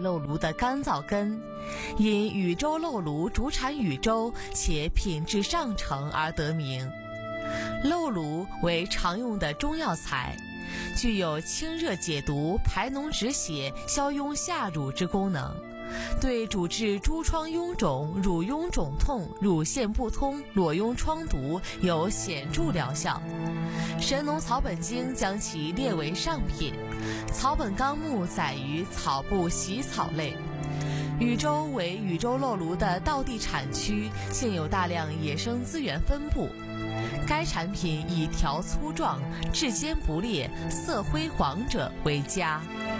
漏芦的干燥根，因禹州漏芦主产禹州且品质上乘而得名。漏芦为常用的中药材，具有清热解毒、排脓止血、消痈下乳之功能，对主治诸疮痈肿、乳痈肿痛、乳腺不通、裸痈疮毒有显著疗效。神农草本经将其列为上品，草本纲目载于草部习草类。禹州为禹州漏芦的道地产区，现有大量野生资源分布。该产品以条粗壮、质坚不裂、色灰黄者为佳。